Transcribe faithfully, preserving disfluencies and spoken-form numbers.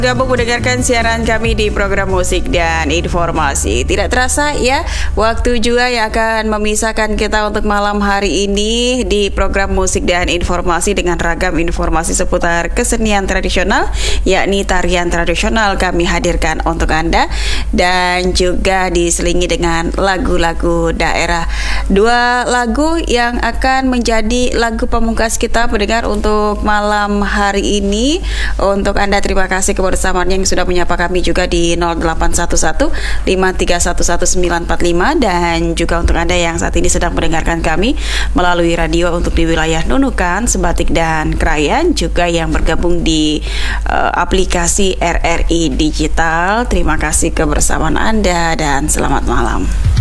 Gabung mendengarkan siaran kami di program musik dan informasi. Tidak terasa ya, waktu juga yang akan memisahkan kita untuk malam hari ini di program musik dan informasi dengan ragam informasi seputar kesenian tradisional, yakni tarian tradisional kami hadirkan untuk Anda, dan juga diselingi dengan lagu-lagu daerah. Dua lagu yang akan menjadi lagu pamungkas kita pendengar untuk malam hari ini. Untuk Anda, terima kasih kebersamaan yang sudah menyapa kami juga di nol delapan satu satu lima tiga satu satu sembilan empat lima, dan juga untuk Anda yang saat ini sedang mendengarkan kami melalui radio untuk di wilayah Nunukan, Sebatik dan Krayan, juga yang bergabung di uh, aplikasi R R I Digital. Terima kasih kebersamaan Anda dan selamat malam.